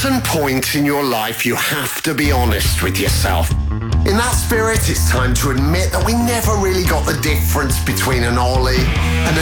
certain point in your life, you have to be honest with yourself. In that spirit, it's time to admit that we never really got the difference between an ollie and